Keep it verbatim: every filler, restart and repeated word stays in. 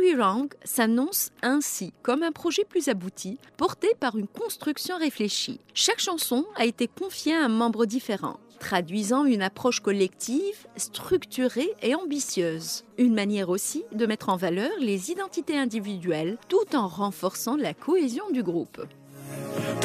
Arirang s'annonce ainsi comme un projet plus abouti, porté par une construction réfléchie. Chaque chanson a été confiée à un membre différent, traduisant une approche collective, structurée et ambitieuse. Une manière aussi de mettre en valeur les identités individuelles tout en renforçant la cohésion du groupe.